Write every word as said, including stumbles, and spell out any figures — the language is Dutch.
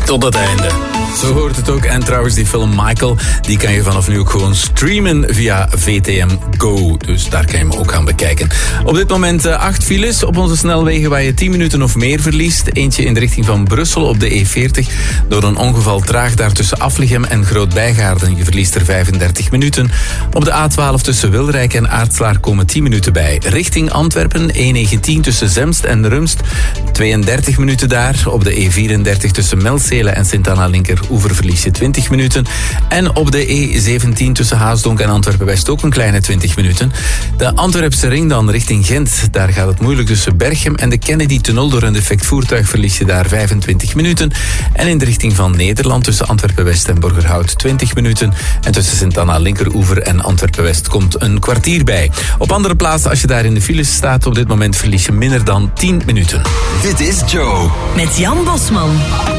tot het einde. Zo hoort het ook. En trouwens, die film Michael, die kan je vanaf nu ook gewoon streamen via V T M Go. Dus daar kan je hem ook gaan bekijken. Op dit moment uh, acht files op onze snelwegen waar je tien minuten of meer verliest. Eentje in de richting van Brussel op de E veertig. Door een ongeval traag daar tussen Aflichem en Groot-Bijgaarden. Je verliest er vijfendertig minuten. Op de A twaalf tussen Wilrijk en Aartslaar komen tien minuten bij. Richting Antwerpen, E negentien tussen Zemst en Rumst. tweeëndertig minuten daar. Op de E vierendertig tussen Melzele en Sint-Anna-Linker Oever verlies je twintig minuten. En op de E zeventien tussen Haasdonk en Antwerpen-West ook een kleine twintig minuten. De Antwerpse ring dan richting Gent. Daar gaat het moeilijk tussen Berchem en de Kennedy-tunnel. Door een defect voertuig verlies je daar vijfentwintig minuten. En in de richting van Nederland tussen Antwerpen-West en Borgerhout twintig minuten. En tussen Sint-Anna-Linkeroever en Antwerpen-West komt een kwartier bij. Op andere plaatsen, als je daar in de files staat, op dit moment verlies je minder dan tien minuten. Dit is Joe. Met Jan Bosman.